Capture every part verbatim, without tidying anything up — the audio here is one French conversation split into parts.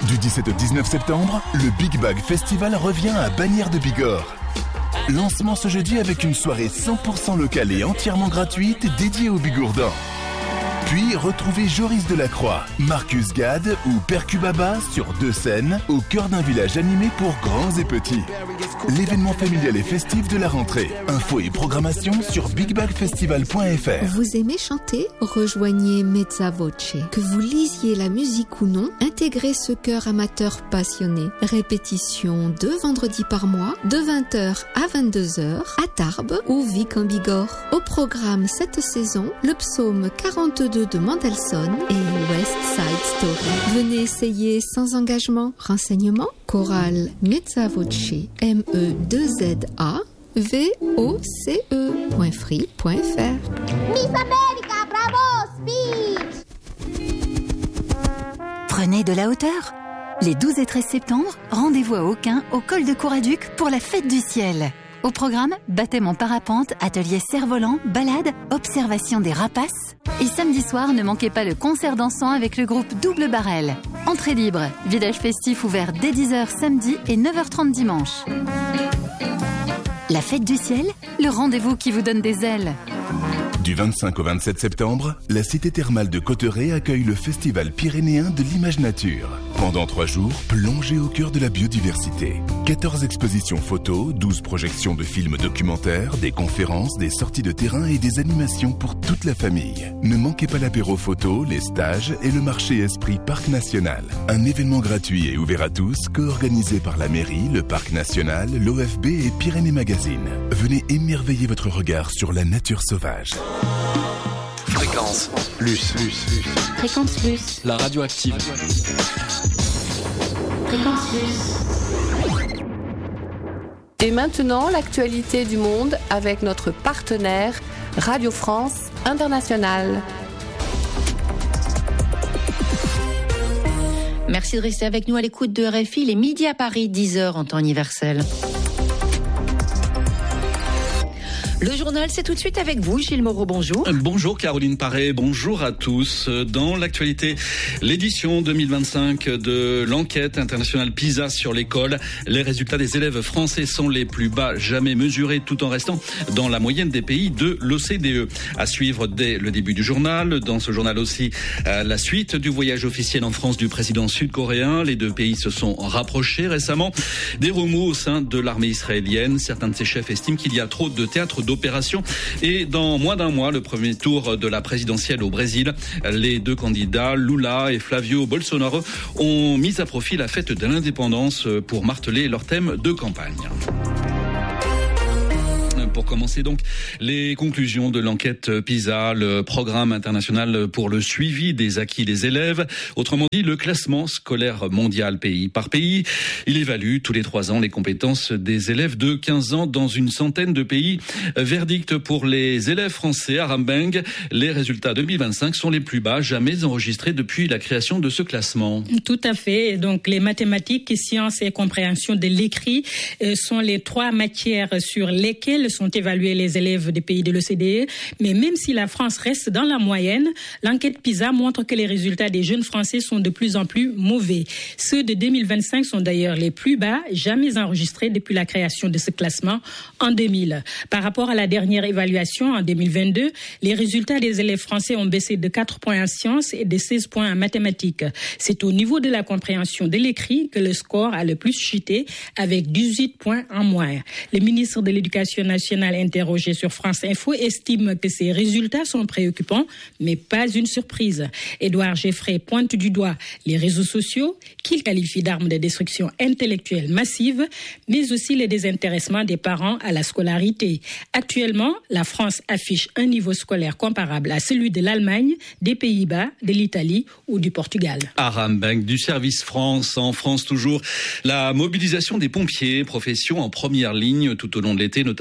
Du dix-sept au dix-neuf septembre, le Big Bag Festival revient à Bagnères de Bigorre. Lancement ce jeudi avec une soirée cent pour cent locale et entièrement gratuite dédiée aux Bigourdans. Puis retrouvez Joris Delacroix, Marcus Gad ou Percubaba sur deux scènes au cœur d'un village animé pour grands et petits. L'événement familial et festif de la rentrée. Infos et programmation sur big bag festival point f r. Vous aimez chanter? Rejoignez Mezza Voce. Que vous lisiez la musique ou non, intégrez ce chœur amateur passionné. Répétition deux vendredis par mois, de vingt heures à vingt-deux heures, à Tarbes ou Vic en Bigorre. Au programme cette saison, le psaume quarante-deux de Mendelssohn et West Side Story. Venez essayer sans engagement. Renseignements, chorale Mezza Voce, M E deux Z A V O C E point free point f r. Miss America, bravo, speed! Prenez de la hauteur. Les douze et treize septembre, rendez-vous à Aucun, au col de Couraduc, pour la fête du ciel. Au programme, baptême en parapente, atelier cerf-volant, balade, observation des rapaces. Et samedi soir, ne manquez pas le concert dansant avec le groupe Double Barrel. Entrée libre, village festif ouvert dès dix heures samedi et neuf heures trente dimanche. La fête du ciel, le rendez-vous qui vous donne des ailes. Du vingt-cinq au vingt-sept septembre, la cité thermale de Cauterets accueille le festival pyrénéen de l'image nature. Pendant trois jours, plongez au cœur de la biodiversité. quatorze expositions photos, douze projections de films documentaires, des conférences, des sorties de terrain et des animations pour toute la famille. Ne manquez pas l'apéro photo, les stages et le marché Esprit Parc National. Un événement gratuit et ouvert à tous, co-organisé par la mairie, le Parc National, l'O F B et Pyrénées Magazine. Venez émerveiller votre regard sur la nature sauvage. Fréquence plus, plus, plus. Fréquence plus. La radioactive. Fréquence plus. Et maintenant, l'actualité du monde avec notre partenaire Radio France Internationale. Merci de rester avec nous à l'écoute de R F I, les midi à Paris, dix heures en temps universel. Le journal, c'est tout de suite avec vous, Gilles Moreau, bonjour. Bonjour Caroline Paré, bonjour à tous. Dans l'actualité, l'édition deux mille vingt-cinq de l'enquête internationale PISA sur l'école. Les résultats des élèves français sont les plus bas jamais mesurés, tout en restant dans la moyenne des pays de l'O C D E. À suivre dès le début du journal. Dans ce journal aussi, la suite du voyage officiel en France du président sud-coréen. Les deux pays se sont rapprochés récemment. Des remous au sein de l'armée israélienne. Certains de ses chefs estiment qu'il y a trop de théâtres d'opération. Et dans moins d'un mois, le premier tour de la présidentielle au Brésil, les deux candidats, Lula et Flavio Bolsonaro, ont mis à profit la fête de l'indépendance pour marteler leur thème de campagne. Pour commencer donc, les conclusions de l'enquête PISA, le programme international pour le suivi des acquis des élèves. Autrement dit, le classement scolaire mondial pays par pays. Il évalue tous les trois ans les compétences des élèves de quinze ans dans une centaine de pays. Verdict pour les élèves français à Rambeng. Les résultats deux mille vingt-cinq sont les plus bas jamais enregistrés depuis la création de ce classement. Tout à fait. Donc, les mathématiques, sciences et compréhension de l'écrit sont les trois matières sur lesquelles sont évaluer les élèves des pays de l'O C D E. Mais même si la France reste dans la moyenne, l'enquête PISA montre que les résultats des jeunes Français sont de plus en plus mauvais. Ceux de deux mille vingt-cinq sont d'ailleurs les plus bas jamais enregistrés depuis la création de ce classement en deux mille. Par rapport à la dernière évaluation en deux mille vingt-deux, les résultats des élèves français ont baissé de quatre points en sciences et de seize points en mathématiques. C'est au niveau de la compréhension de l'écrit que le score a le plus chuté, avec dix-huit points en moins. Le ministre de l'Éducation nationale interrogé sur France Info estime que ces résultats sont préoccupants, mais pas une surprise. Édouard Geffray pointe du doigt les réseaux sociaux, qu'il qualifie d'armes de destruction intellectuelle massive, mais aussi le désintéressement des parents à la scolarité. Actuellement, la France affiche un niveau scolaire comparable à celui de l'Allemagne, des Pays-Bas, de l'Italie ou du Portugal. À Rambeng, du service France, en France toujours, la mobilisation des pompiers, profession en première ligne tout au long de l'été, notamment face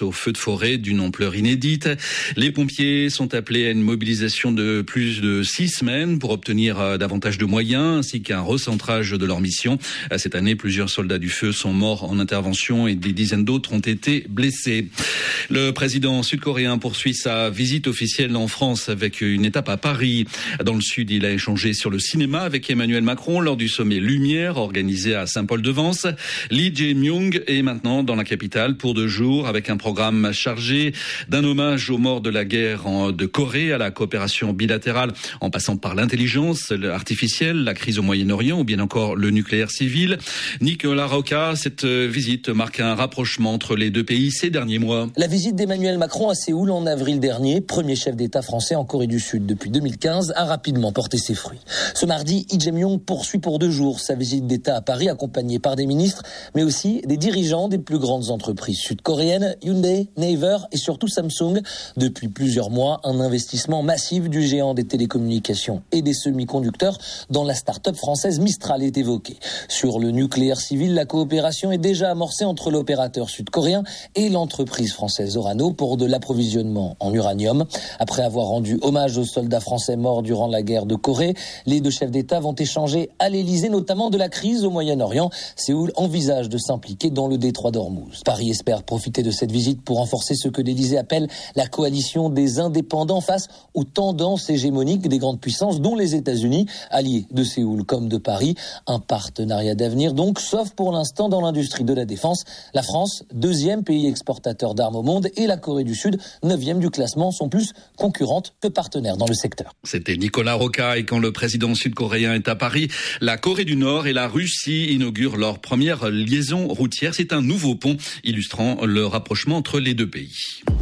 face aux feux de forêt d'une ampleur inédite. Les pompiers sont appelés à une mobilisation de plus de six semaines pour obtenir davantage de moyens ainsi qu'un recentrage de leur mission. Cette année, plusieurs soldats du feu sont morts en intervention et des dizaines d'autres ont été blessés. Le président sud-coréen poursuit sa visite officielle en France avec une étape à Paris. Dans le sud, il a échangé sur le cinéma avec Emmanuel Macron lors du sommet Lumière organisé à Saint-Paul-de-Vence. Lee Jae-myung est maintenant dans la capitale pour deux jours avec un programme chargé d'un hommage aux morts de la guerre de Corée à la coopération bilatérale en passant par l'intelligence artificielle, la crise au Moyen-Orient ou bien encore le nucléaire civil. Nicolas Rocca, cette visite marque un rapprochement entre les deux pays ces derniers mois. La visite d'Emmanuel Macron à Séoul en avril dernier, premier chef d'État français en Corée du Sud depuis deux mille quinze, a rapidement porté ses fruits. Ce mardi, Lee Jae-myung poursuit pour deux jours sa visite d'État à Paris, accompagné par des ministres, mais aussi des dirigeants des plus grandes entreprises sud-coréennes, Hyundai, Naver et surtout Samsung. Depuis plusieurs mois, un investissement massif du géant des télécommunications et des semi-conducteurs dans la start-up française Mistral est évoqué. Sur le nucléaire civil, la coopération est déjà amorcée entre l'opérateur sud-coréen et l'entreprise française Orano pour de l'approvisionnement en uranium. Après avoir rendu hommage aux soldats français morts durant la guerre de Corée, les deux chefs d'État vont échanger à l'Élysée, notamment de la crise au Moyen-Orient. Séoul envisage de s'impliquer dans le détroit d'Ormuz. Paris espère profiter de cette visite pour renforcer ce que l'Élysée appelle la coalition des indépendants face aux tendances hégémoniques des grandes puissances, dont les États-Unis, alliés de Séoul comme de Paris. Un partenariat d'avenir donc, sauf pour l'instant dans l'industrie de la défense. La France, deuxième pays exportateur d'armes au monde, et la Corée du Sud, neuvième du classement, sont plus concurrentes que partenaires dans le secteur. C'était Nicolas Rocca. Et quand le président sud-coréen est à Paris, la Corée du Nord et la Russie inaugurent leur première liaison routière. C'est un nouveau pont illustrant le rapprochement entre les deux pays.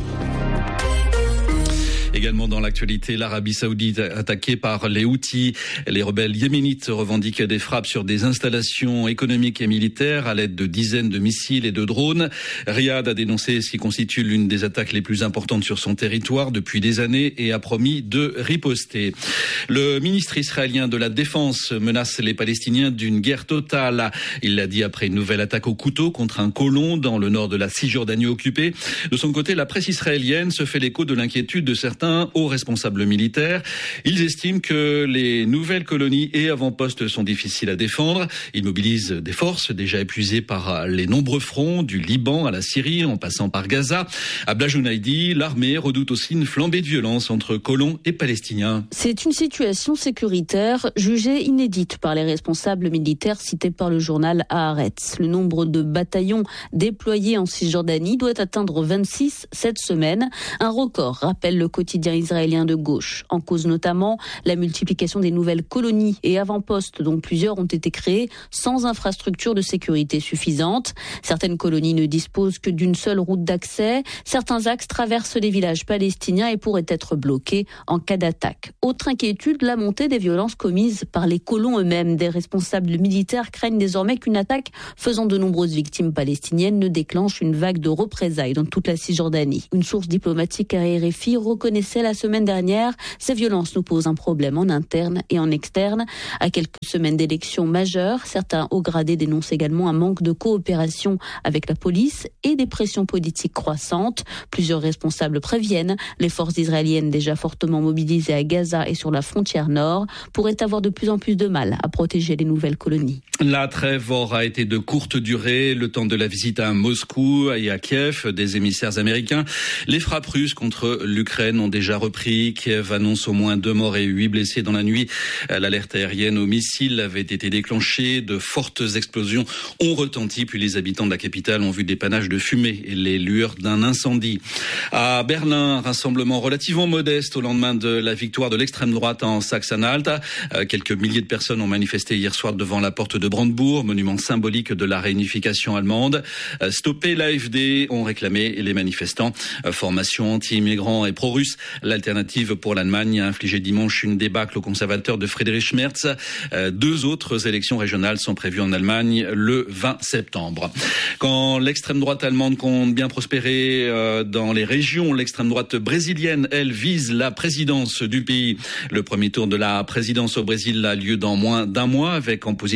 Également dans l'actualité, l'Arabie Saoudite attaquée par les Houthis. Les rebelles yéménites revendiquent des frappes sur des installations économiques et militaires à l'aide de dizaines de missiles et de drones. Riyad a dénoncé ce qui constitue l'une des attaques les plus importantes sur son territoire depuis des années et a promis de riposter. Le ministre israélien de la Défense menace les Palestiniens d'une guerre totale. Il l'a dit après une nouvelle attaque au couteau contre un colon dans le nord de la Cisjordanie occupée. De son côté, la presse israélienne se fait l'écho de l'inquiétude de certains aux responsables militaires. Ils estiment que les nouvelles colonies et avant-postes sont difficiles à défendre. Ils mobilisent des forces déjà épuisées par les nombreux fronts, du Liban à la Syrie, en passant par Gaza. À Blajounaïdi, l'armée redoute aussi une flambée de violence entre colons et Palestiniens. C'est une situation sécuritaire jugée inédite par les responsables militaires cités par le journal Haaretz. Le nombre de bataillons déployés en Cisjordanie doit atteindre vingt-six cette semaine. Un record, rappelle le quotidien israélien de gauche. En cause notamment la multiplication des nouvelles colonies et avant-postes, dont plusieurs ont été créés sans infrastructure de sécurité suffisante. Certaines colonies ne disposent que d'une seule route d'accès. Certains axes traversent les villages palestiniens et pourraient être bloqués en cas d'attaque. Autre inquiétude, la montée des violences commises par les colons eux-mêmes. Des responsables militaires craignent désormais qu'une attaque faisant de nombreuses victimes palestiniennes ne déclenche une vague de représailles dans toute la Cisjordanie. Une source diplomatique à R F I reconnaît la semaine dernière, ces violences nous posent un problème en interne et en externe. À quelques semaines d'élections majeures, certains hauts gradés dénoncent également un manque de coopération avec la police et des pressions politiques croissantes. Plusieurs responsables préviennent, les forces israéliennes déjà fortement mobilisées à Gaza et sur la frontière nord pourraient avoir de plus en plus de mal à protéger les nouvelles colonies. La trêve aura été de courte durée, le temps de la visite à Moscou et à Kiev des émissaires américains. Les frappes russes contre l'Ukraine ont déjà repris. Kiev annonce au moins deux morts et huit blessés dans la nuit. L'alerte aérienne aux missiles avait été déclenchée. De fortes explosions ont retenti, puis les habitants de la capitale ont vu des panaches de fumée et les lueurs d'un incendie. À Berlin, un rassemblement relativement modeste au lendemain de la victoire de l'extrême droite en Saxe-Anhalt. Quelques milliers de personnes ont manifesté hier soir devant la porte de Brandebourg, monument symbolique de la réunification allemande. Stopper l'A F D ont réclamé les manifestants. Formation anti-immigrants et pro-russe. L'alternative pour l'Allemagne a infligé dimanche une débâcle aux conservateurs de Friedrich Merz. Deux autres élections régionales sont prévues en Allemagne le vingt septembre. Quand l'extrême droite allemande compte bien prospérer dans les régions, l'extrême droite brésilienne, elle, vise la présidence du pays. Le premier tour de la présidence au Brésil a lieu dans moins d'un mois avec en position de favori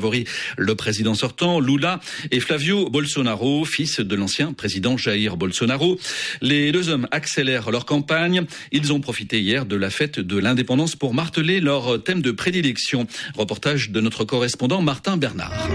favoris le président sortant, Lula, et Flavio Bolsonaro, fils de l'ancien président Jair Bolsonaro. Les deux hommes accélèrent leur campagne. Ils ont profité hier de la fête de l'indépendance pour marteler leur thème de prédilection. Reportage de notre correspondant Martin Bernard.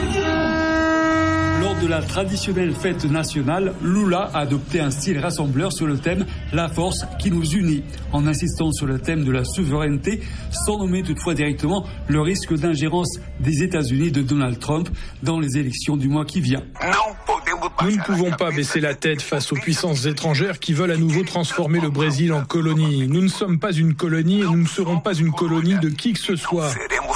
Lors de la traditionnelle fête nationale, Lula a adopté un style rassembleur sur le thème « La force qui nous unit », en insistant sur le thème de la souveraineté, sans nommer toutefois directement le risque d'ingérence des États-Unis de Donald Trump dans les élections du mois qui vient. Nous ne pouvons pas baisser la tête face aux puissances étrangères qui veulent à nouveau transformer le Brésil en colonie. Nous ne sommes pas une colonie et nous ne serons pas une colonie de qui que ce soit.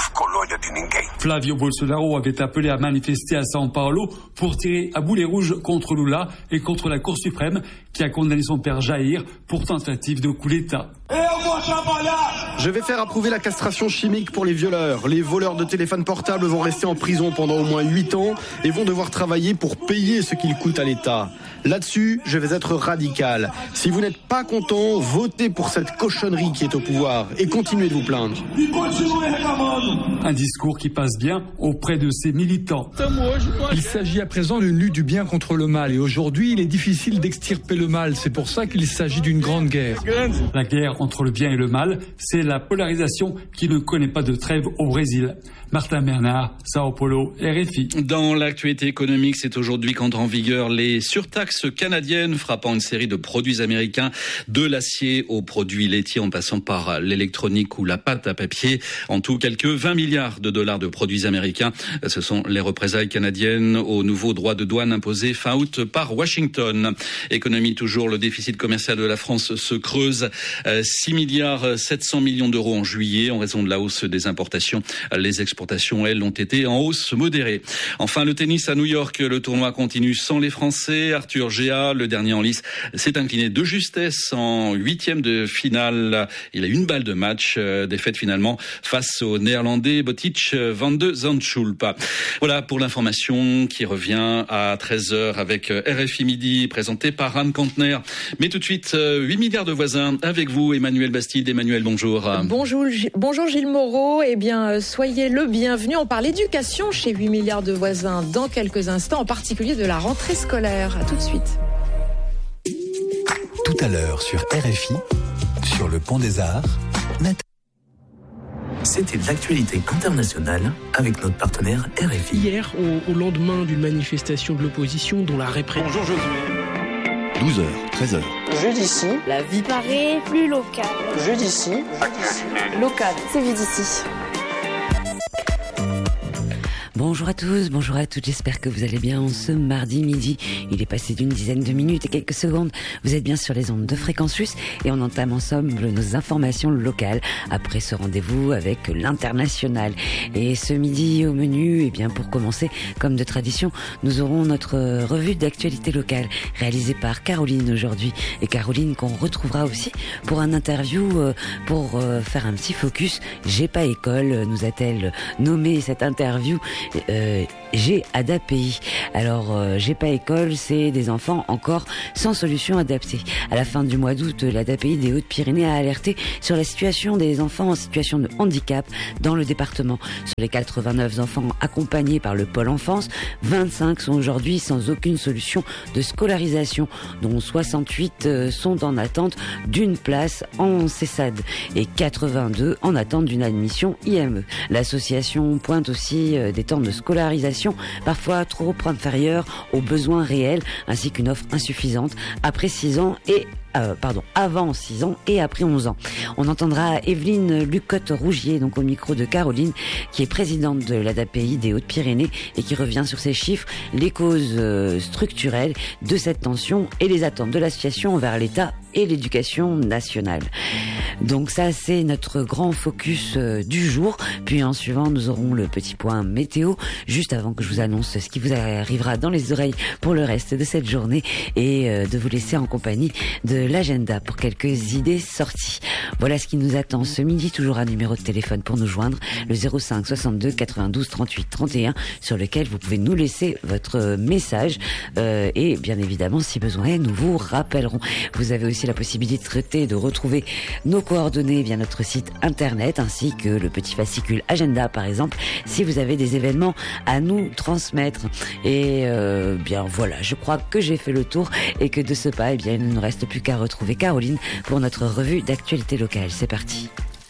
Flavio Bolsonaro avait appelé à manifester à São Paulo pour tirer à boulet rouge contre Lula et contre la Cour suprême qui a condamné son père Jair pour tentative de coup d'État. Je vais faire approuver la castration chimique pour les violeurs. Les voleurs de téléphones portables vont rester en prison pendant au moins huit ans et vont devoir travailler pour payer ce qu'ils coûtent à l'État. Là-dessus, je vais être radical. Si vous n'êtes pas content, votez pour cette cochonnerie qui est au pouvoir et continuez de vous plaindre. Un discours qui passe bien auprès de ses militants. Il s'agit à présent d'une lutte du bien contre le mal et aujourd'hui, il est difficile d'extirper le mal. C'est pour ça qu'il s'agit d'une grande guerre. La guerre entre le bien et le mal, c'est la polarisation qui ne connaît pas de trêve au Brésil. Martin Bernard, Sao Paulo, R F I. Dans l'actualité économique, c'est aujourd'hui qu'entrent en vigueur les surtaxes canadiennes frappant une série de produits américains, de l'acier aux produits laitiers en passant par l'électronique ou la pâte à papier. En tout, quelques vingt milliards de dollars de produits américains. Ce sont les représailles canadiennes aux nouveaux droits de douane imposés fin août par Washington. Économie toujours, le déficit commercial de la France se creuse. six milliards sept cents millions d'euros en juillet en raison de la hausse des importations. Les exportations, elles, ont été en hausse modérée. Enfin, le tennis à New York, le tournoi continue sans les Français. Arthur Géa, le dernier en lice, s'est incliné de justesse en huitième de finale. Il a une balle de match, euh, défaite finalement face au Néerlandais Botic van de Zandschulp. Voilà pour l'information qui revient à treize heures avec R F I Midi, présenté par Anne Kantner. Mais tout de suite, euh, huit milliards de voisins avec vous, Emmanuel Bastide. Emmanuel, bonjour. Bonjour, bonjour Gilles Moreau. Eh bien, soyez le bienvenu. On parle éducation chez huit milliards de voisins dans quelques instants, en particulier de la rentrée scolaire. À tout de suite. Tout à l'heure sur R F I, sur le Pont des Arts, Nat- C'était l'actualité internationale avec notre partenaire R F I. Hier, au, au lendemain d'une manifestation de l'opposition dont la répression... Bonjour Josué. douze heures, treize heures. Jeu d'ici. La vie paraît plus locale. Jeu d'ici. Local. C'est vie d'ici. Bonjour à tous, bonjour à toutes, j'espère que vous allez bien en ce mardi midi. Il est passé d'une dizaine de minutes et quelques secondes. Vous êtes bien sur les ondes de Fréquence Russe et on entame ensemble nos informations locales après ce rendez-vous avec l'international. Et ce midi au menu, eh bien pour commencer, comme de tradition, nous aurons notre revue d'actualité locale réalisée par Caroline aujourd'hui. Et Caroline qu'on retrouvera aussi pour un interview, pour faire un petit focus. J'ai pas école, nous a-t-elle nommé cette interview. Euh, J'ai A D A P I. Alors, euh, J'ai pas école, c'est des enfants encore sans solution adaptée. À la fin du mois d'août, l'A D A P I des Hautes-Pyrénées a alerté sur la situation des enfants en situation de handicap dans le département. Sur les quatre-vingt-neuf enfants accompagnés par le pôle enfance, vingt-cinq sont aujourd'hui sans aucune solution de scolarisation, dont soixante-huit sont en attente d'une place en C E S A D et quatre-vingt-deux en attente d'une admission I M E. L'association pointe aussi des temps de scolarisation parfois trop inférieurs aux besoins réels, ainsi qu'une offre insuffisante après six ans et Euh, pardon, avant six ans et après onze ans. On entendra Evelyne Lucotte-Rougier, donc au micro de Caroline, qui est présidente de l'A D A P I des Hautes-Pyrénées et qui revient sur ces chiffres, les causes euh, structurelles de cette tension et les attentes de l'association envers l'État et l'éducation nationale. Donc ça, c'est notre grand focus euh, du jour. Puis en suivant, nous aurons le petit point météo, juste avant que je vous annonce ce qui vous arrivera dans les oreilles pour le reste de cette journée et euh, de vous laisser en compagnie de l'agenda pour quelques idées sorties. Voilà ce qui nous attend ce midi, toujours un numéro de téléphone pour nous joindre, le zéro cinq soixante-deux quatre-vingt-douze trente-huit trente et un, sur lequel vous pouvez nous laisser votre message euh, et bien évidemment, si besoin est, nous vous rappellerons. Vous avez aussi aussi la possibilité de retrouver nos coordonnées via notre site internet, ainsi que le petit fascicule agenda par exemple, si vous avez des événements à nous transmettre. Et euh, bien voilà, je crois que j'ai fait le tour et que de ce pas, eh bien, il ne nous reste plus qu'à retrouver Caroline pour notre revue d'actualité locale. C'est parti.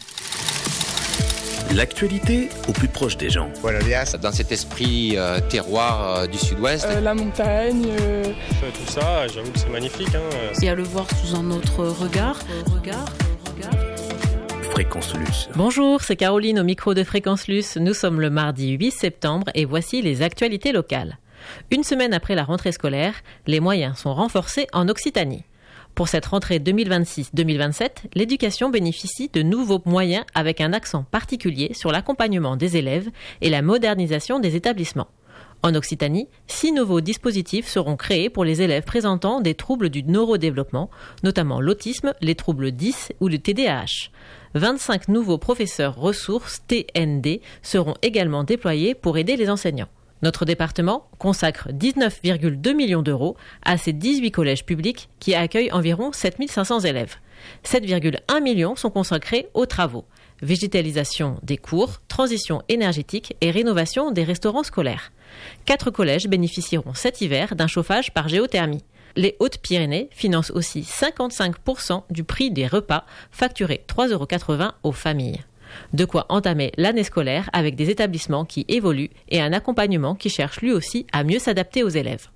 L'actualité au plus proche des gens. Voilà, dans cet esprit euh, terroir euh, du sud-ouest. Euh, la montagne. Euh... Tout ça, j'avoue que c'est magnifique. Hein. Et à le voir sous un autre regard. regard, regard. Fréquence Luce. Bonjour, c'est Caroline au micro de Fréquence Luce. Nous sommes le mardi huit septembre et voici les actualités locales. Une semaine après la rentrée scolaire, les moyens sont renforcés en Occitanie. Pour cette rentrée deux mille vingt-six deux mille vingt-sept, l'éducation bénéficie de nouveaux moyens avec un accent particulier sur l'accompagnement des élèves et la modernisation des établissements. En Occitanie, six nouveaux dispositifs seront créés pour les élèves présentant des troubles du neurodéveloppement, notamment l'autisme, les troubles dys ou le T D A H. vingt-cinq nouveaux professeurs ressources T N D seront également déployés pour aider les enseignants. Notre département consacre dix-neuf virgule deux millions d'euros à ces dix-huit collèges publics qui accueillent environ sept mille cinq cents élèves. sept virgule un millions sont consacrés aux travaux, végétalisation des cours, transition énergétique et rénovation des restaurants scolaires. Quatre collèges bénéficieront cet hiver d'un chauffage par géothermie. Les Hautes-Pyrénées financent aussi cinquante-cinq pour cent du prix des repas facturés trois euros quatre-vingts aux familles. De quoi entamer l'année scolaire avec des établissements qui évoluent et un accompagnement qui cherche lui aussi à mieux s'adapter aux élèves.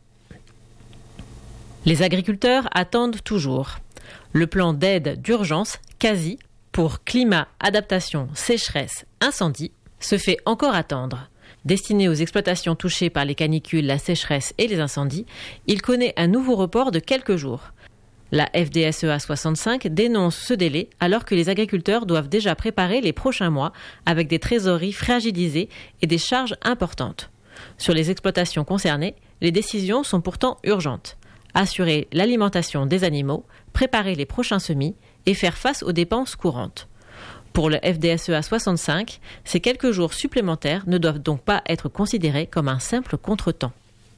Les agriculteurs attendent toujours. Le plan d'aide d'urgence quasi pour climat, adaptation, sécheresse, incendie se fait encore attendre. Destiné aux exploitations touchées par les canicules, la sécheresse et les incendies, il connaît un nouveau report de quelques jours. La F D S E A soixante-cinq dénonce ce délai alors que les agriculteurs doivent déjà préparer les prochains mois avec des trésoreries fragilisées et des charges importantes. Sur les exploitations concernées, les décisions sont pourtant urgentes. Assurer l'alimentation des animaux, préparer les prochains semis et faire face aux dépenses courantes. Pour le F D S E A soixante-cinq, ces quelques jours supplémentaires ne doivent donc pas être considérés comme un simple contretemps.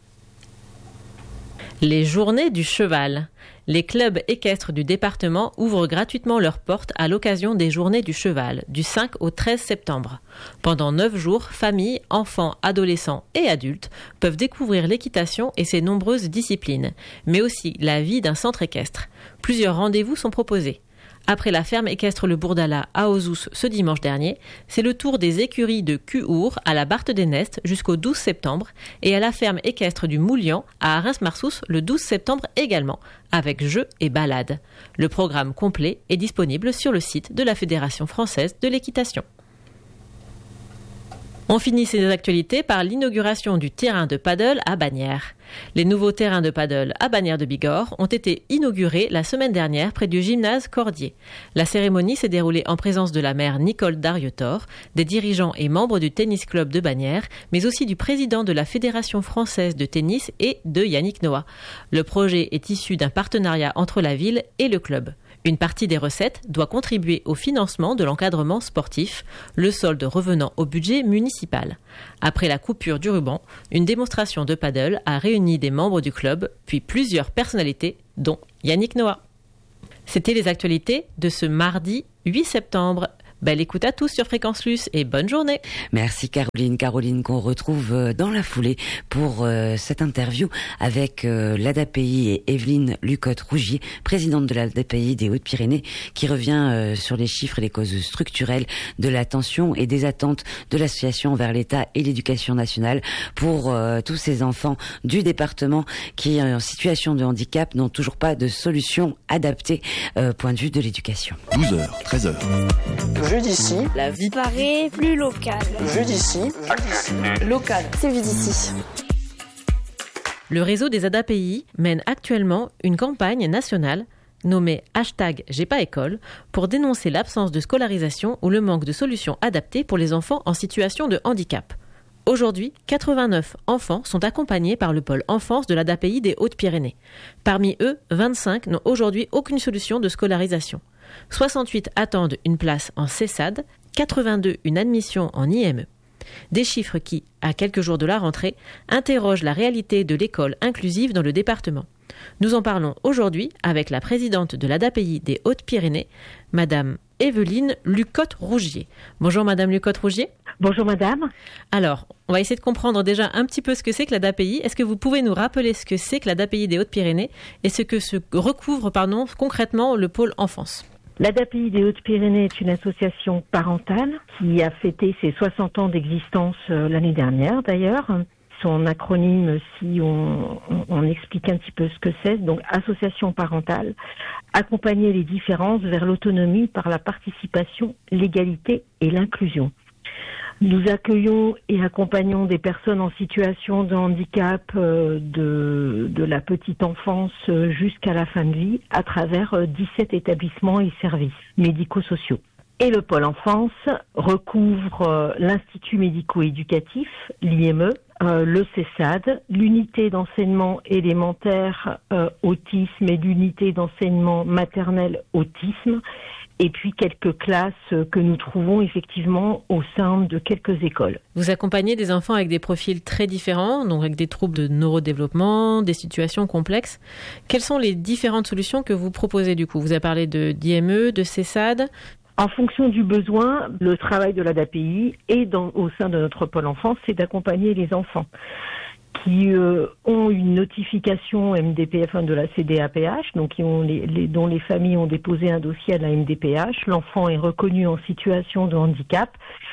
Les journées du cheval. Les clubs équestres du département ouvrent gratuitement leurs portes à l'occasion des journées du cheval, du cinq au treize septembre. Pendant neuf jours, familles, enfants, adolescents et adultes peuvent découvrir l'équitation et ses nombreuses disciplines, mais aussi la vie d'un centre équestre. Plusieurs rendez-vous sont proposés. Après la ferme équestre Le Bourdala à Ozouz ce dimanche dernier, c'est le tour des écuries de Cuhour à la Barthe des Nestes jusqu'au douze septembre et à la ferme équestre du Moulian à Reims-Marsous le douze septembre également, avec jeux et balades. Le programme complet est disponible sur le site de la Fédération française de l'équitation. On finit ces actualités par l'inauguration du terrain de paddle à Bagnères. Les nouveaux terrains de paddle à Bagnères de Bigorre ont été inaugurés la semaine dernière près du gymnase Cordier. La cérémonie s'est déroulée en présence de la maire Nicole Darietor, des dirigeants et membres du tennis club de Bagnères, mais aussi du président de la Fédération française de tennis et de Yannick Noah. Le projet est issu d'un partenariat entre la ville et le club. Une partie des recettes doit contribuer au financement de l'encadrement sportif, le solde revenant au budget municipal. Après la coupure du ruban, une démonstration de paddle a réuni des membres du club, puis plusieurs personnalités, dont Yannick Noah. C'était les actualités de ce mardi huit septembre. Belle écoute à tous sur Fréquence Luce et bonne journée. Merci Caroline. Caroline qu'on retrouve dans la foulée pour euh, cette interview avec euh, l'A D A P I et Evelyne Lucotte-Rougier, présidente de l'A D A P I des Hautes-Pyrénées, qui revient euh, sur les chiffres et les causes structurelles de la tension et des attentes de l'association envers l'État et l'éducation nationale pour euh, tous ces enfants du département qui, en situation de handicap, n'ont toujours pas de solution adaptée euh, point de vue de l'éducation. douze heures, treize heures. Jeu d'ici, la vie paraît plus locale. Jeu d'ici, local, c'est vu d'ici. Le réseau des A D A P I mène actuellement une campagne nationale nommée hashtag J'ai pas école pour dénoncer l'absence de scolarisation ou le manque de solutions adaptées pour les enfants en situation de handicap. Aujourd'hui, quatre-vingt-neuf enfants sont accompagnés par le pôle enfance de l'A D A P I des Hautes-Pyrénées. Parmi eux, vingt-cinq n'ont aujourd'hui aucune solution de scolarisation. soixante-huit attendent une place en CESAD, quatre-vingt-deux une admission en I M E. Des chiffres qui, à quelques jours de la rentrée, interrogent la réalité de l'école inclusive dans le département. Nous en parlons aujourd'hui avec la présidente de l'A D A P I des Hautes-Pyrénées, Madame Évelyne Lucotte-Rougier. Bonjour Madame Lucotte-Rougier. Bonjour Madame. Alors, on va essayer de comprendre déjà un petit peu ce que c'est que l'A D A P I. Est-ce que vous pouvez nous rappeler ce que c'est que l'A D A P I des Hautes-Pyrénées et ce que se recouvre pardon, concrètement le pôle enfance? L'A D A P I des Hautes-Pyrénées est une association parentale qui a fêté ses soixante ans d'existence euh, l'année dernière d'ailleurs. Son acronyme, si on, on, on explique un petit peu ce que c'est, donc association parentale, accompagner les différences vers l'autonomie par la participation, l'égalité et l'inclusion. Nous accueillons et accompagnons des personnes en situation de handicap euh, de, de la petite enfance jusqu'à la fin de vie à travers euh, dix-sept établissements et services médico-sociaux. Et le pôle enfance recouvre euh, l'Institut médico-éducatif, l'I M E, euh, le C E S A D, l'unité d'enseignement élémentaire euh, autisme et l'unité d'enseignement maternel autisme, et puis quelques classes que nous trouvons effectivement au sein de quelques écoles. Vous accompagnez des enfants avec des profils très différents, donc avec des troubles de neurodéveloppement, des situations complexes. Quelles sont les différentes solutions que vous proposez du coup? Vous avez parlé de d'I M E, de C E S A D. En fonction du besoin, le travail de l'A D A P I et dans, au sein de notre pôle enfance, c'est d'accompagner les enfants qui euh, ont une notification M D P F un de la C D A P H, donc qui ont les, les, dont les familles ont déposé un dossier à la M D P H. L'enfant est reconnu en situation de handicap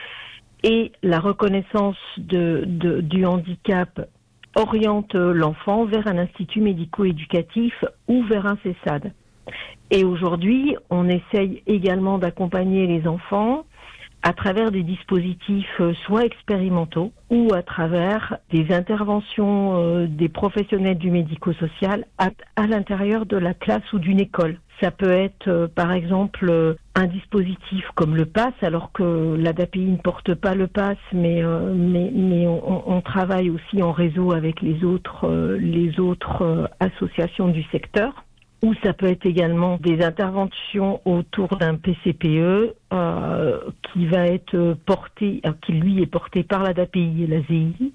et la reconnaissance de, de, du handicap oriente l'enfant vers un institut médico-éducatif ou vers un C E S A D. Et aujourd'hui, on essaye également d'accompagner les enfants à travers des dispositifs soit expérimentaux ou à travers des interventions euh, des professionnels du médico-social à, à l'intérieur de la classe ou d'une école. Ça peut être euh, par exemple euh, un dispositif comme le P A S, alors que l'A D A P I ne porte pas le P A S, mais, euh, mais, mais on, on travaille aussi en réseau avec les autres, euh, les autres euh, associations du secteur. Ou ça peut être également des interventions autour d'un P C P E euh, qui va être porté, qui lui est porté par l'A D A P I et la Z I.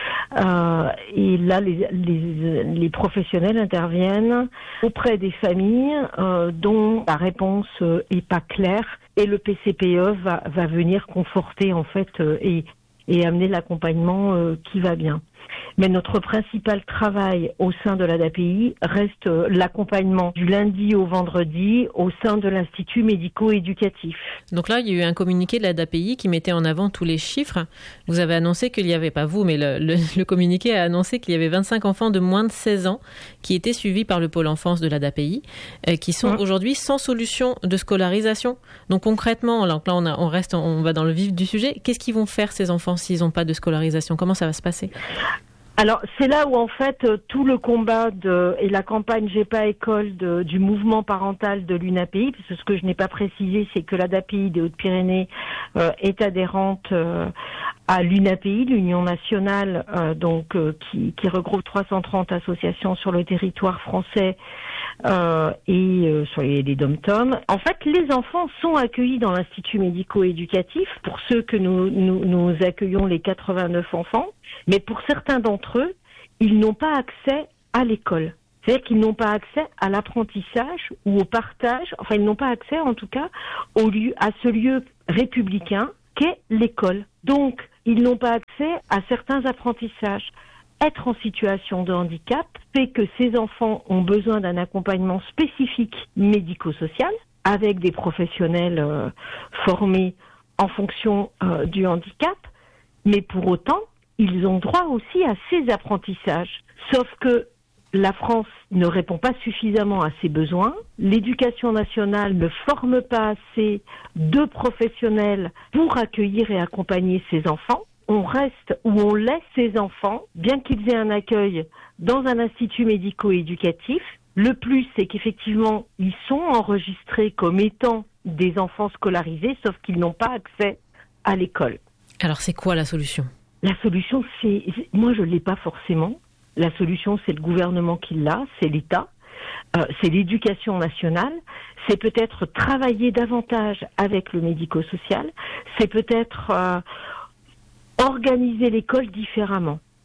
Euh, et là, les, les, les professionnels interviennent auprès des familles euh, dont la réponse euh, est pas claire, et le P C P E va, va venir conforter en fait euh, et, et amener l'accompagnement euh, qui va bien. Mais notre principal travail au sein de l'A D A P I reste l'accompagnement du lundi au vendredi au sein de l'Institut médico-éducatif. Donc là, il y a eu un communiqué de l'A D A P I qui mettait en avant tous les chiffres. Vous avez annoncé qu'il y avait, pas vous, mais le, le, le communiqué a annoncé qu'il y avait vingt-cinq enfants de moins de seize ans qui étaient suivis par le pôle enfance de l'A D A P I, euh, qui sont mmh. aujourd'hui sans solution de scolarisation. Donc concrètement, là, là on, a, on reste, on va dans le vif du sujet. Qu'est-ce qu'ils vont faire ces enfants s'ils n'ont pas de scolarisation? Comment ça va se passer? Alors, c'est là où, en fait, tout le combat de, et la campagne J'ai pas école de, du mouvement parental de l'U N A P I, parce que ce que je n'ai pas précisé, c'est que l'A D A P I des Hautes-Pyrénées euh, est adhérente euh, à l'U N A P I, l'Union nationale, euh, donc euh, qui, qui regroupe trois cent trente associations sur le territoire français euh, et euh, sur les, les dom-toms. En fait, les enfants sont accueillis dans l'Institut médico-éducatif, pour ceux que nous, nous, nous accueillons les quatre-vingt-neuf enfants. Mais pour certains d'entre eux, ils n'ont pas accès à l'école. C'est-à-dire qu'ils n'ont pas accès à l'apprentissage ou au partage, enfin ils n'ont pas accès en tout cas au lieu, à ce lieu républicain qu'est l'école. Donc, ils n'ont pas accès à certains apprentissages. Être en situation de handicap fait que ces enfants ont besoin d'un accompagnement spécifique médico-social avec des professionnels euh, formés en fonction euh, du handicap, mais pour autant, ils ont droit aussi à ces apprentissages. Sauf que la France ne répond pas suffisamment à ses besoins. L'éducation nationale ne forme pas assez de professionnels pour accueillir et accompagner ces enfants. On reste ou on laisse ces enfants, bien qu'ils aient un accueil dans un institut médico-éducatif. Le plus, c'est qu'effectivement, ils sont enregistrés comme étant des enfants scolarisés, sauf qu'ils n'ont pas accès à l'école. Alors, c'est quoi la solution ? La solution, c'est, moi je ne l'ai pas forcément. La solution, c'est le gouvernement qui l'a, c'est l'État, euh, c'est l'éducation nationale, c'est peut-être travailler davantage avec le médico-social, c'est peut-être euh, organiser l'école différemment.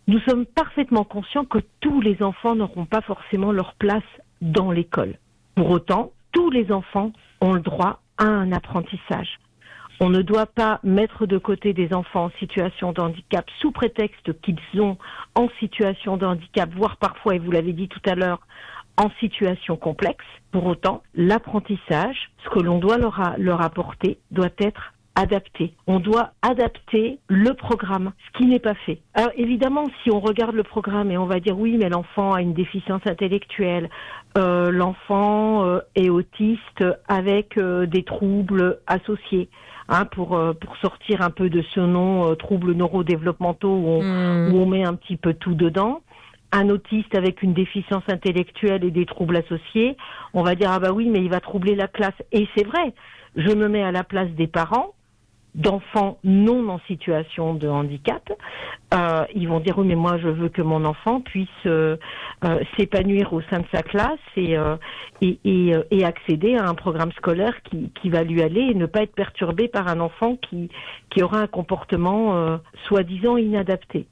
Nous sommes parfaitement conscients que tous les enfants n'auront pas forcément leur place dans l'école. Pour autant, tous les enfants ont le droit à un apprentissage. On ne doit pas mettre de côté des enfants en situation de handicap sous prétexte qu'ils sont en situation de handicap, voire parfois, et vous l'avez dit tout à l'heure, en situation complexe. Pour autant, l'apprentissage, ce que l'on doit leur, a, leur apporter, doit être adapté. On doit adapter le programme, ce qui n'est pas fait. Alors évidemment, si on regarde le programme et on va dire oui, mais l'enfant a une déficience intellectuelle, euh, l'enfant euh, est autiste avec euh, des troubles associés. Hein, pour euh, pour sortir un peu de ce nom euh, troubles neurodéveloppementaux où on, mmh. où on met un petit peu tout dedans. Un autiste avec une déficience intellectuelle et des troubles associés, on va dire ah bah oui mais il va troubler la classe. Et c'est vrai, je me mets à la place des parents d'enfants non en situation de handicap. Euh, ils vont dire oui mais moi je veux que mon enfant puisse euh, euh, s'épanouir au sein de sa classe et, euh, et, et, euh, et accéder à un programme scolaire qui, qui va lui aller et ne pas être perturbé par un enfant qui, qui aura un comportement euh, soi-disant inadapté.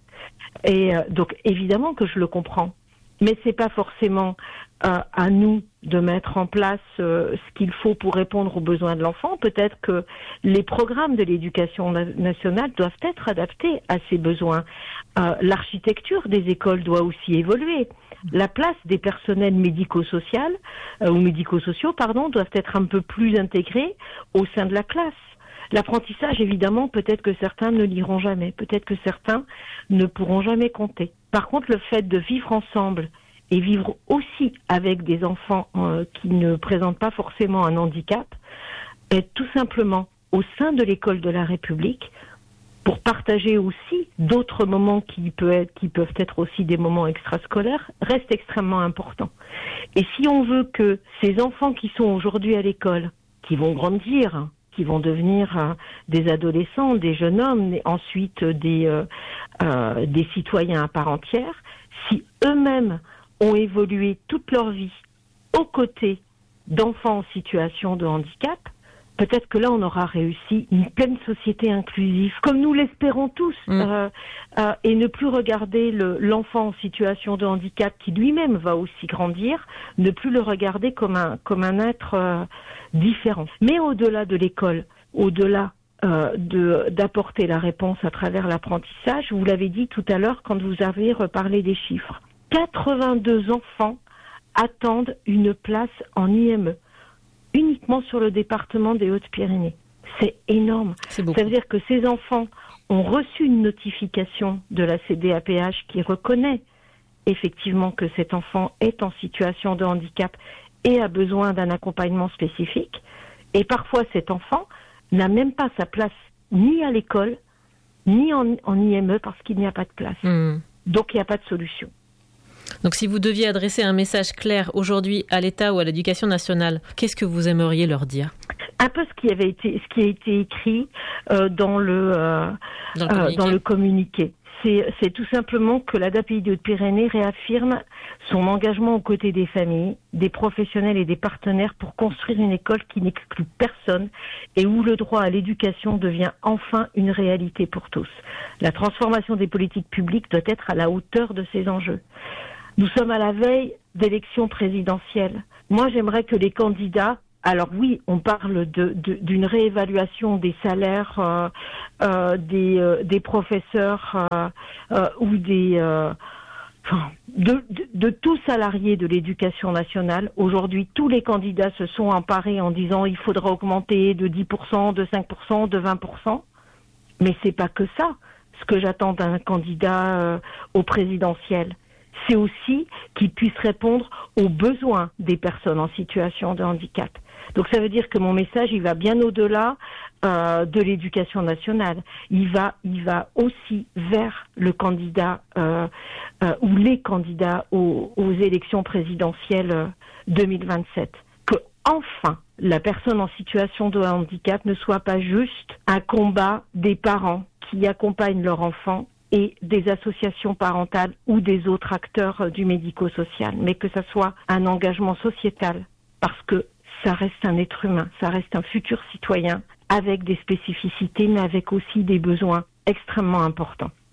Et euh, donc évidemment que je le comprends, mais c'est pas forcément euh, à nous de mettre en place euh, ce qu'il faut pour répondre aux besoins de l'enfant. Peut-être que les programmes de l'éducation na- nationale doivent être adaptés à ces besoins. Euh, l'architecture des écoles doit aussi évoluer. La place des personnels médico-sociaux euh, ou médico-sociaux, pardon, doivent être un peu plus intégrés au sein de la classe. L'apprentissage, évidemment, peut-être que certains ne liront jamais, peut-être que certains ne pourront jamais compter. Par contre, le fait de vivre ensemble et vivre aussi avec des enfants euh, qui ne présentent pas forcément un handicap, est tout simplement au sein de l'école de la République pour partager aussi d'autres moments qui, peut être, qui peuvent être aussi des moments extrascolaires, reste extrêmement important. Et si on veut que ces enfants qui sont aujourd'hui à l'école, qui vont grandir, qui vont devenir euh, des adolescents, des jeunes hommes, et ensuite des, euh, euh, des citoyens à part entière, si eux-mêmes ont évolué toute leur vie aux côtés d'enfants en situation de handicap, peut-être que là on aura réussi une pleine société inclusive, comme nous l'espérons tous, mmh. euh, euh, et ne plus regarder le, l'enfant en situation de handicap qui lui-même va aussi grandir, ne plus le regarder comme un, comme un être euh, différent. Mais au-delà de l'école, au-delà euh, de, d'apporter la réponse à travers l'apprentissage, vous l'avez dit tout à l'heure quand vous avez reparlé des chiffres, quatre-vingt-deux enfants attendent une place en I M E, uniquement sur le département des Hautes-Pyrénées. C'est énorme. C'est Ça veut dire que ces enfants ont reçu une notification de la C D A P H qui reconnaît effectivement que cet enfant est en situation de handicap et a besoin d'un accompagnement spécifique. Et parfois, cet enfant n'a même pas sa place ni à l'école, ni en, en I M E parce qu'il n'y a pas de place. Mmh. Donc, il n'y a pas de solution. Donc, si vous deviez adresser un message clair aujourd'hui à l'État ou à l'Éducation nationale, qu'est-ce que vous aimeriez leur dire ? Un peu ce qui avait été, ce qui a été écrit euh, dans le euh, dans, le euh, dans le communiqué. C'est, c'est tout simplement que l'A D A P I des Hautes-Pyrénées réaffirme son engagement aux côtés des familles, des professionnels et des partenaires pour construire une école qui n'exclut personne et où le droit à l'éducation devient enfin une réalité pour tous. La transformation des politiques publiques doit être à la hauteur de ces enjeux. Nous sommes à la veille d'élections présidentielles. Moi, j'aimerais que les candidats, alors oui, on parle de, de, d'une réévaluation des salaires euh, euh, des, euh, des professeurs euh, euh, ou des euh, enfin, de, de, de tous salariés de l'éducation nationale. Aujourd'hui, tous les candidats se sont emparés en disant il faudra augmenter de dix pour cent, de cinq pour cent, de vingt pour cent. Mais c'est pas que ça. Ce que j'attends d'un candidat euh, au présidentiel, c'est aussi qu'il puisse répondre aux besoins des personnes en situation de handicap. Donc ça veut dire que mon message, il va bien au-delà euh, de l'éducation nationale. Il va, il va aussi vers le candidat euh, euh, ou les candidats aux, aux élections présidentielles deux mille vingt-sept. Que enfin la personne en situation de handicap ne soit pas juste un combat des parents qui accompagnent leur enfant et des associations parentales ou des autres acteurs du médico-social, mais que ça soit un engagement sociétal, parce que ça reste un être humain, ça reste un futur citoyen, avec des spécificités, mais avec aussi des besoins extrêmement importants.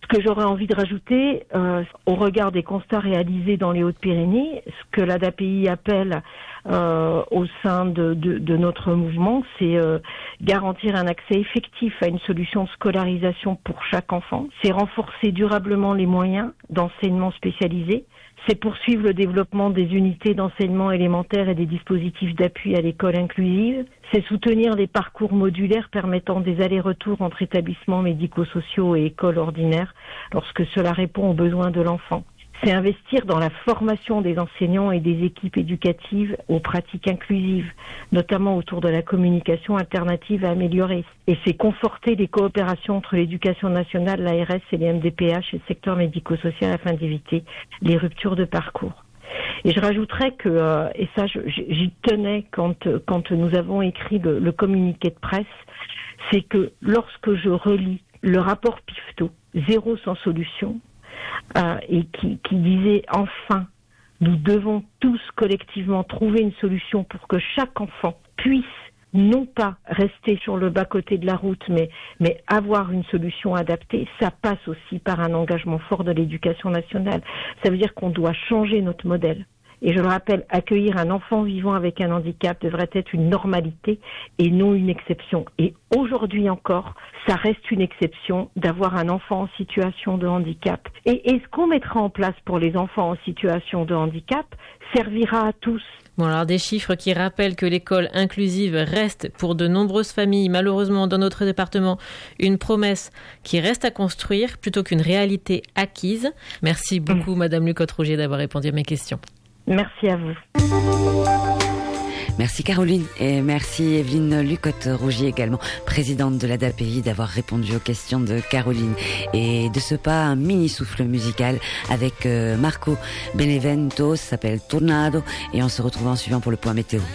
Ce que j'aurais envie de rajouter, euh, au regard des constats réalisés dans les Hautes-Pyrénées, ce que l'ADAPI appelle euh, au sein de, de, de notre mouvement, c'est euh, garantir un accès effectif à une solution de scolarisation pour chaque enfant. C'est renforcer durablement les moyens d'enseignement spécialisé. C'est poursuivre le développement des unités d'enseignement élémentaire et des dispositifs d'appui à l'école inclusive. C'est soutenir les parcours modulaires permettant des allers-retours entre établissements médico-sociaux et écoles ordinaires lorsque cela répond aux besoins de l'enfant. C'est investir dans la formation des enseignants et des équipes éducatives aux pratiques inclusives, notamment autour de la communication alternative à améliorer. Et c'est conforter les coopérations entre l'éducation nationale, l'A R S et les M D P H et le secteur médico-social afin d'éviter les ruptures de parcours. Et je rajouterais que, euh, et ça je, j'y tenais quand, quand nous avons écrit le, le communiqué de presse, c'est que lorsque je relis le rapport Pifto, Zéro sans solution, Euh, et qui, qui disait enfin, nous devons tous collectivement trouver une solution pour que chaque enfant puisse non pas rester sur le bas-côté de la route, mais, mais avoir une solution adaptée. Ça passe aussi par un engagement fort de l'éducation nationale. Ça veut dire qu'on doit changer notre modèle. Et je le rappelle, accueillir un enfant vivant avec un handicap devrait être une normalité et non une exception. Et aujourd'hui encore, ça reste une exception d'avoir un enfant en situation de handicap. Et, et ce qu'on mettra en place pour les enfants en situation de handicap servira à tous. Bon, alors des chiffres qui rappellent que l'école inclusive reste pour de nombreuses familles, malheureusement dans notre département, une promesse qui reste à construire plutôt qu'une réalité acquise. Merci beaucoup, mmh. Madame Lucotte-Rougier, d'avoir répondu à mes questions. Merci à vous. Merci Caroline et merci Evelyne Lucotte-Rougier également, présidente de l'ADAPI, d'avoir répondu aux questions de Caroline. Et de ce pas, un mini souffle musical avec Marco Benevento, ça s'appelle Tornado, et on se retrouve en suivant pour le point météo.